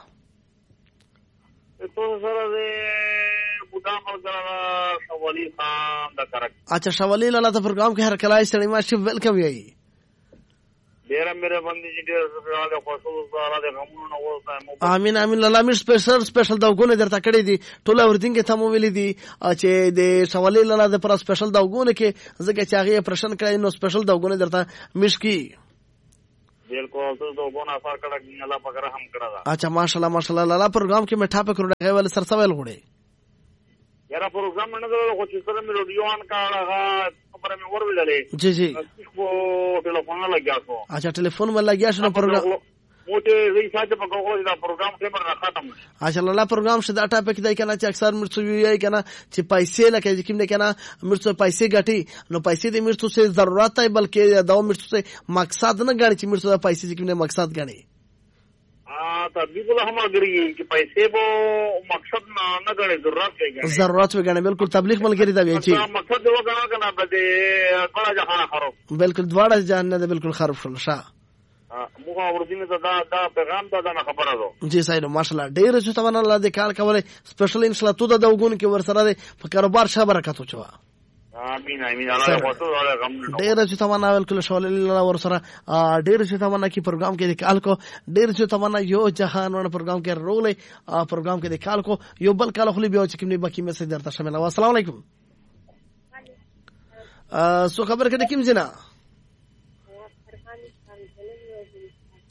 تو سره د بوډا مرګره شوالی خان د کرک اچھا شوالی لاله ته پروګرام کې هر کله سړی ماشي ویلکم یې ډیر مېره باندې چې ډیر سره خوشو زړه د غمونو نه وځه امين امين لاله مې سپیشل سپیشل دا وګونه درته کړی دي ټوله ورتینګ ته مو ویلې دي چې د شوالی لاله د پر سپیشل دا وګونه کې زګه چې هغه پرشن کړی نو سپیشل دا وګونه درته مشکی بالکل تو دو غونا فار کړه الله پاک رحم کړه اچھا ماشاءالله ماشاءالله لاله پروګرام کې مټا پکړو هغه ول سر سوال غوړي یاره پروګرام نه درو خو چې سره مې روډیوان کاغه خبره مې وروللې جی جی خو ټلیفون لګیا شو اچھا ټلیفون مې لګیا شو پروګرام موټه زی ساته په کوو دا پروګرام ټیمر نه ختم اچھا لاله پروګرام شدا ټاپک دی کنه چې اکثر مرڅو یې کنه چې پیسې لکه چې کیم نه کنه مرڅو پیسې غټي نو پیسې د مرڅو څه ضرورت دی بلکې دا مرڅو څه مقصد نه غړي چې مرڅو د پیسې چې کیم نه مقصد غړي بالکل هم اگری کہ پیسے وہ مقصد نہ گنے ضرورت ہے ضرورت وگنے بالکل تبلیغ ملګری دا وی چی مقصد وہ کنا کنا بده بڑا جہان خراب بالکل دواړه جهان نه بالکل خراب شول شا موږ اوردینه دا دا پیغام دا نه خبره ده جی صحیح ماشاءالله ډیر څه تمنا الله دې کال کوله سپیشل ان شاء الله تو دا وګون کې ور سره په کاروبار شه برکت وچوا امين امين الله وتو الله غم ډیر چې تمنا بالکل شول الله ور سره ډیر چې تمنا کې پروګرام کې د کال کو ډیر چې تمنا یو جهان ور پروګرام کې رولې پروګرام کې د کال کو یو بل کال خو بیا چې کوم باقي میسج درته شامل و السلام علیکم سو خبر کې د کوم جنا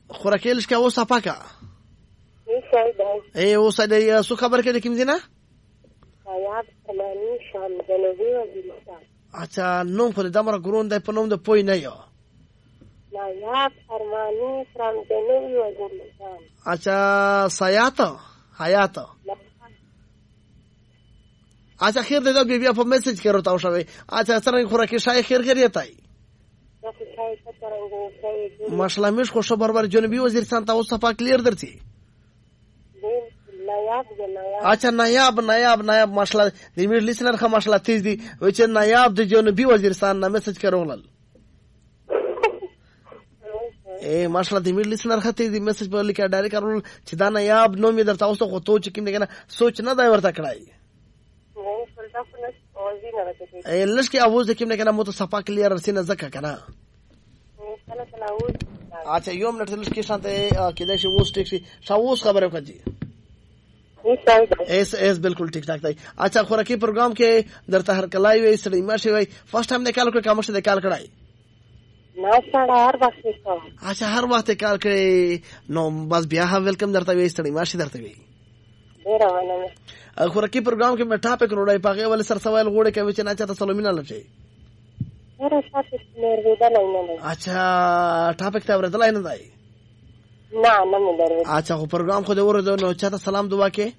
خوراکیلش که اوسه پاکه نیشای دای ای اوسه دی سو خبر که دکیم زینه سیاب سلانی شام جنوبی وزیرستان اچھا نوم خود دمرا گرون دی په نوم د پوی نه یو نایاب فرمانی فرام جنوبی وزیرستان اچھا سیات حیات اچھا خیر دی دا بیا بیا په میسج کې راته وشوي اچھا څنګه خوراکي شای خیر کریتای ماشاءالله مش خوشو برابر جنوبی وزیرستان ته اوسه پاک کلیر درتی اچھا نایاب نایاب نایاب ماشاءالله د میډ لیسنر خه ماشاءالله تیز دی و چې نایاب د جنوبی وزیرستان نه میسج کړول اے ماشاءالله د میډ لیسنر خه تیز دی میسج په لیکه ډایرکټ کړول چې دا نایاب نو می درته اوسه خو تو چې کوم نه سوچ نه دا ورته کړای اے لشکې اواز کوم نه مو ته صفا کلیر رسینه زکه کنه اچھا یو منټ لشکې شانته کېدای شي ووس ټیکسي شاووس خبره وکړي ایس ایس بالکل ٹھیک ٹھاک دی اچھا خوراکی پروگرام کې درته هر کلای وي سړی ماشه وي فرست ټایم نه کال کړ کوم څه د کال کړای ما سره هر وخت کوم اچھا هر وخت کال کړی نو بس بیا ها ویلکم درته وي سړی ماشه درته وي ډیر ونه خوراکی پروگرام کې مې ټاپک روړای پاغه ول سر سوال غوړې کوي چې نه چاته سلامونه لټي هر ساتي مېر ویدل نه اچھا ټاپک ته ورته لاین دی نه نه مې درو اچھا خو پروگرام خو دې ورته نو چاته سلام دعا کې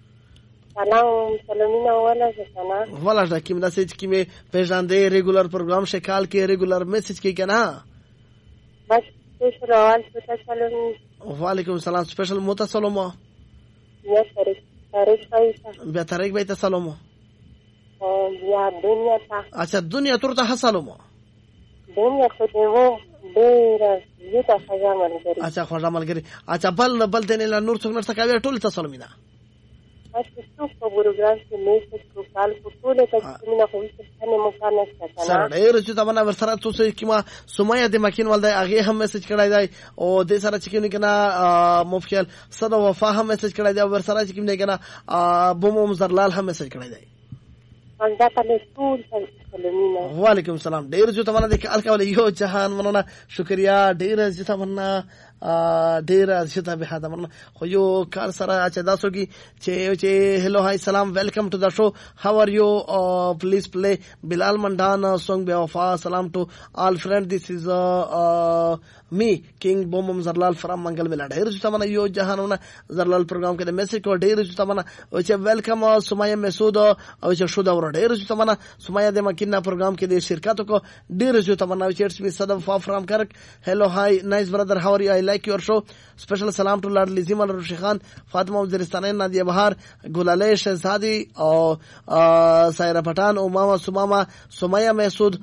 سلام سلامونه ولا څنګه ولا دا کیم دا چې کیمه پیژاندې ریګولر پروگرام شکال کې ریګولر میسج کې کنه بس سپیشل سلام وعلیکم السلام سپیشل موتا سلام یا سره سره بیا طریق به سلام او بیا دنیا ته اچھا دنیا ترته سلام دنیا خو دې ډیر یته خزا ملګری اچھا خو ملګری اچھا بل بل دې نه نور څنګه څه کوي ټول ته سلامونه اته څو په پروګرام کې میسج کو کال کو ټول ته څنګه خو څه نه مو کار نشته سره ډیر چې تمنا ورسره تاسو کیما سمیا د مکین ولدا هغه هم میسج کړای دی او د سره چې کینې کنه مفخل صدا وفا هم میسج کړای دی ورسره چې کینې کنه بومو زرلال هم میسج کړای دی دا ته ټول سلامونه وعلیکم السلام ډیر چې تمنا د کال کول یو جهان مننه شکریا ډیر چې تمنا ډیر شته به دا مننه خو یو کار سره چې تاسو کی چې چې هلو هاي سلام ویلکم ټو د شو هاو ار یو پلیز پلی بلال منډان سونګ بے وفا سلام ټو آل فرند دیس از می کینګ بومم زرلال فرام منګل ویلا ډیر چې تمنا یو جهانونه زرلال پروګرام کې د میسج کو ډیر چې تمنا او چې ویلکم سمیا مسعود او چې شو دا ور ډیر چې تمنا سمیا د مکینا پروګرام کې د شرکت کو ډیر چې تمنا چې اټس می صدم فا فرام کرک هلو هاي نایس برادر هاو ار یو آی لایک یور شو سپیشل سلام ټو لاډ لزیم الرشی خان فاطمه وزیرستانه نادیه بهار ګلاله شهزادی او سایرا پټان او ماما سماما سمیا مسعود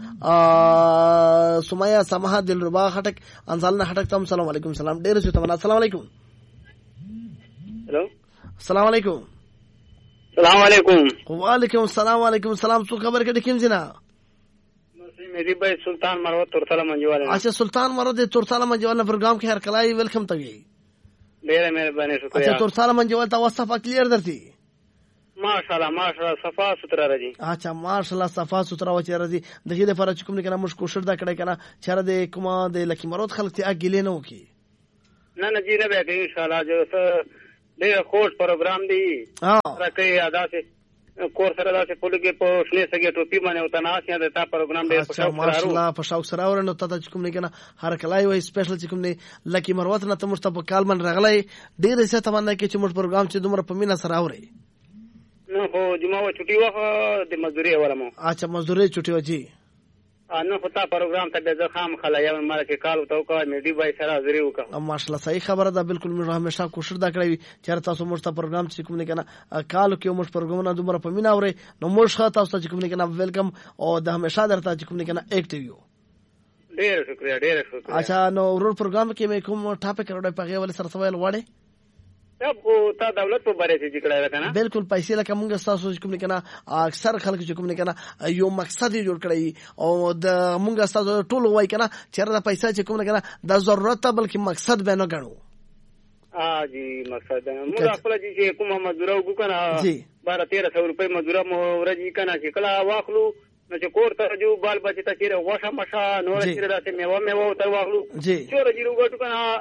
سمیا سماحه دلربا خټک انزالنا خټک تم سلام علیکم سلام ډیر چې تمنا السلام علیکم هلو السلام علیکم السلام علیکم وعلیکم السلام علیکم السلام څو خبر کې کوم جنا میری بھائی سلطان مرو تورتاله منجوال اچھا سلطان مرو د تورتاله منجوال پروگرام کې هر کلای ویلکم ته وی ډیر مهرباني شکریہ اچھا تورتاله منجوال تا وصفه کلیر درتی ماشاءالله ماشاءالله صفا سترا راځي اچھا ماشاءالله صفا سترا و چې راځي دغه د فرج کوم نه کنه مش کوشش دا کړی کنه چر د کومه د لکی مرود خلک ته اګیلې نه وکي نه نه جی نه به ان شاء الله جو ډیر خوش پروګرام دی ها راکې ادا سه کور سره دا چې پولیګه په شنه سګي ټوپی باندې او تناسیا د تا پروګرام ډیر اچھا ماشاءالله په شوق سره ورنه ته چې کوم نه کنه هر کلای وای سپیشل چې کوم نه لکی مروت نه ته مشته په کال من رغلای ډیر څه تمنا کې چې موږ پروګرام چې دومره په مینا سره اوري نو خو جمعه و چھٹی وخت د مزدوري ورمو اچھا مزدوري چھٹی و جی نو خطا پروګرام ته د خام خلایا مال کې کال تو کا میډي بای سره حاضرې وکړه ماشاءالله صحیح خبره ده بالکل موږ همیشه کوشش دا کړی چې تاسو موږ ته پروګرام چې کوم نه کنه کال کې موږ پروګرام نه دومره په مینا اوري نو موږ تاسو چې کوم نه کنه ویلکم او د همیشه درته چې کوم نه کنه اکټیو یو ډیر شکریا ډیر شکریا اچھا نو ورور پروګرام کې مې کوم ټاپک راوړی پغه ول سره سوال وړي تب تا دولت په باره کې ذکر راکنه کنه بالکل پیسې لکه موږ تاسو کوم نه کنه اکثر خلک چې کوم نه کنه یو مقصد جوړ کړی او د موږ تاسو ټول وای کنه چې دا پیسې چې کوم نه کنه د ضرورت بلکې مقصد به نه غنو ها جی مقصد موږ خپل چې کومه مزدوره وکړه جی بارہ تیرہ سو روپے مزدوره مو ورځي کنه چې کلا واخلو نو چې کور ته جو بال بچی ته چیرې غوښه مشه نور چیرې راته میوه میوه تر واخلو جی چور جیرو غټو کنه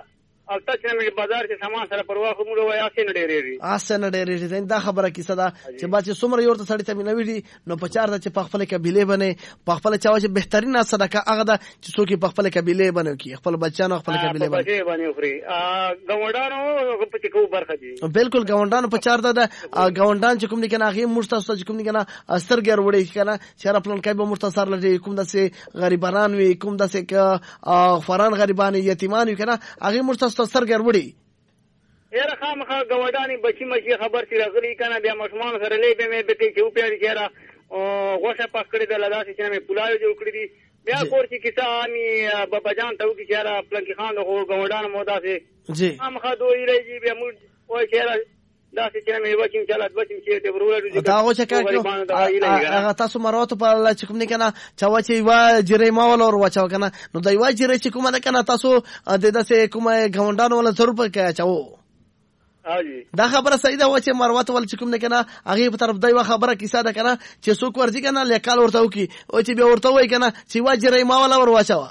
او تاسو نه بازار کې سامان سره پروا کوم وای اسې نه ډېرېږي اسې نه ډېرېږي دا خبره کیسه ده چې با چې څومره یو ته سړی ته مینوي دي نو په چار ده چې په خپل قبیله باندې په خپل چا چې بهترینه صدقه هغه ده چې څوک په خپل قبیله باندې کوي خپل بچانو خپل قبیله باندې باندې خوري ګاونډانو په چې کو برخه دي بالکل ګاونډانو په چار ده ګاونډان چې کوم دي کنه هغه مرتاسو چې کوم دي کنه سترګر وړي کنه شهر پلان کوي به مرتاسر لري کوم دسه غریبانان وي کوم دسه ک فران غریبان یتیمان وي کنه هغه مرتاسو سترګر وړي یاره خامخا ګوډانی بچی مچی خبر چې راغلی کنه بیا مشمان سره لې به مې به کې چې پیاري چیرې غوښه پخ کړی د لداسې چې مې پولاو جوړ کړی دي بیا کور چې کسانی بابا جان ته وکي چیرې خپل کې خان هو ګوډان مودا سي جی خامخا دوی راځي بیا موږ وای چیرې داسې چې مې وچیم چلات وچیم چې د ورولو دي دا غوښه کاکو هغه تاسو مروت په الله چې کوم نه کنه چا چې وا جری ما ول اور وچاو کنه نو دای وا جری چې کوم نه کنه تاسو د داسې کومه ګوډان ولا ضرور پکې چاو دا خبره صحیح ده و چې مروت ول چې کوم نه کنه هغه په طرف دای خبره کیسه ده کنه چې څوک ورځي کنه لیکال ورته وکي او چې به ورته وای کنه چې وا جری ما ول اور وچاو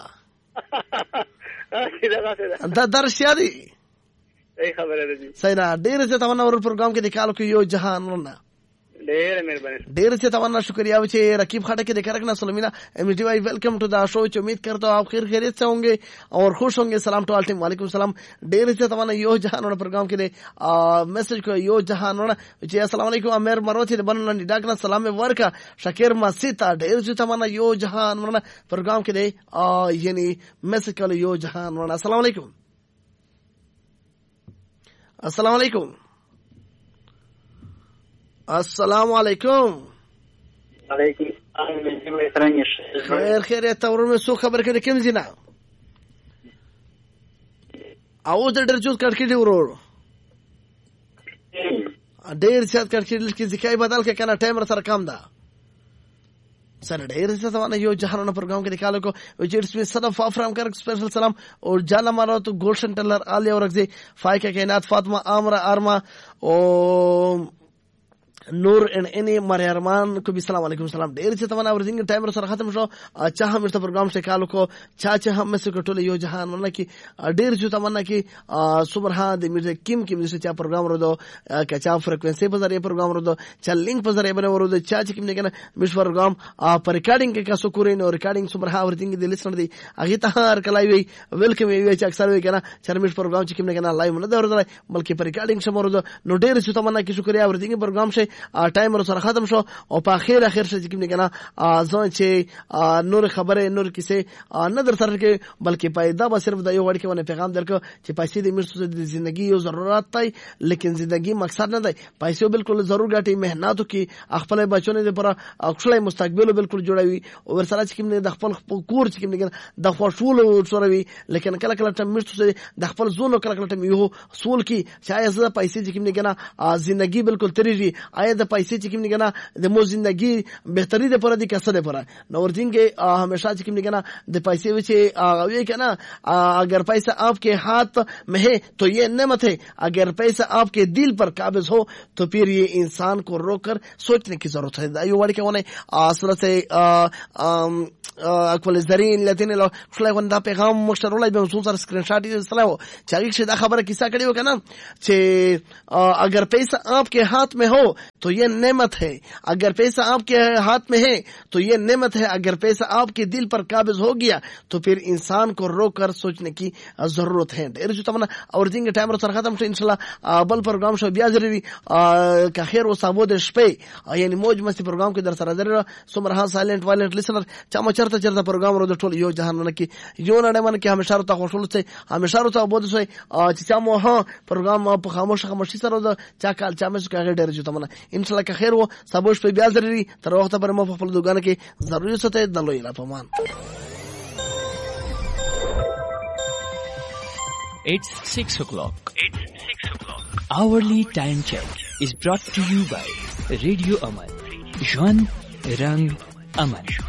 دا درشیا دی ای خبره ده صحیح ده ډیر څه تمنا ور پروګرام کې د کال کو یو جهان ورنه ډیر مهرباني ډیر څه تمنا شکریہ چې رقیب خاٹے के देखा रखना सलमीना एमटी भाई वेलकम टू द शो उम्मीद करता हूं आप खैर खैरियत से होंगे और खुश होंगे सलाम टू ऑल टीम वालेकुम सलाम ډیر څه تمنا یو جهان ور پروګرام کې میسج کو یو جهان ور چې السلام علیکم امیر مروتی د بنلند ډاګنا سلام ورکا شکر مسیتا ډیر څه تمنا یو جهان ور پروګرام کې دی یعنی میسج کول یو جهان ور السلام علیکم السلام علیکم السلام علیکم علیکم خیر خیریت تورم سو خبر کړي کوم زینا او د ډېر چوز کړ کړي ورور ډېر څه کړ کړي چې ځکه بدل کې کنه ټایم سره کم ده سر ډېر څه سمانه یو جهانونه پروګرام کې نکالو کو وچټس می صدف فرام کرک سپیشل سلام اور جانا مارو تو گولشن ټلر علی اورغزي فایکه کائنات فاطمه امره ارما او نور ان اني مر ارمان کو بھی السلام علیکم سلام ډیر چې تمنا ورزنګ ټایم سره ختم شو چا هم تر پروګرام سے کالو کو چا چې هم سره کټول یو جهان ونه کی ډیر چې تمنا کی صبح د میرزا کیم کیم چې چا پروګرام ورو کچا فریکوئنسي په ذریعہ پروګرام ورو چا لینک په ذریعہ باندې ورو چا چې کیم نه کنه مش پروګرام پر ریکارډینګ کې کا سو کورې نو ریکارډینګ صبح ورزنګ د لیسنر دی هغه ته هر کلای وی ویلکم وی چې اکثر وی کنه چرمش پروګرام چې کیم نه کنه لایو نه درځي بلکې پر ریکارډینګ شمو ورو نو ډیر چې تمنا کی شکریا ورزنګ پروګرام شه ټایم ور سره ختم شو او په اخر اخر شې کوم نه کنه ځان چې نور خبره نور کیسه نه در سره کې بلکې پیدا به صرف د یو وړ کې ونه پیغام درکو چې پیسې د مرسته د ژوندۍ یو ضرورت دی لیکن ژوندۍ مقصد نه دی پیسې بالکل ضرور غټي مهنتو کې خپل بچونه د پر خپل مستقبل بالکل جوړوي او ور سره چې کوم نه د خپل کور چې کوم نه د خوشول سره وي لیکن کله کله ټم مرسته د خپل زونو کله کله ټم یو سول کې شاید زه پیسې چې کوم نه کنه ژوندۍ بالکل تریږي آیا د پیسې چې کوم نه کنه د مو زندگی بهتري ده پر دې کسه ده پر نو ورځینګه همیشه چې کوم نه کنه د پیسې وچې هغه کنه اگر پیسہ آپ کے ہاتھ میں ہے تو یہ نعمت ہے اگر پیسہ آپ کے دل پر قابض ہو تو پھر یہ انسان کو روک کر سوچنے کی ضرورت ہے یو وړ کې ونه اصل سے اکول زرین لتین لو خلای وندا پیغام مشترولای به مسول سره سکرین شاٹ دي سلام چاغي چې دا خبره کیسه کړي وکنه چې اگر پیسہ آپ کے ہاتھ میں ہو تو یہ نعمت ہے اگر پیسہ آپ کے ہاتھ میں ہے تو یہ نعمت ہے اگر پیسہ آپ کے دل پر قابض ہو گیا تو پھر انسان کو روک کر سوچنے کی ضرورت ہے ډیر چې تمنا اور دینګ ټایم سره ختم شو ان شاء الله بل پروګرام شو بیا ضروري که خیر او سابو د شپې یعنی موج مستی پروګرام کې در سره ضرور سمره سایلنت وایلنت لیسنر چا ما چرته چرته پروګرام ورو د ټول یو جهان کې یو نه من کې همیشه ته خوشول څه همیشه ته بود څه چې چا مو ها پروګرام په خاموش خاموشي سره د چا کال چا مې څه ډیر چې تمنا ان شاء الله که خیر و سابو شپې بیا ضروري تر وخت پر مو په خپل دوګان کې ضروري څه ته د لوی لا پمان. It's six o'clock. It's six o'clock. Hourly time check is brought to you by Radio Aman. Juan Rang Aman.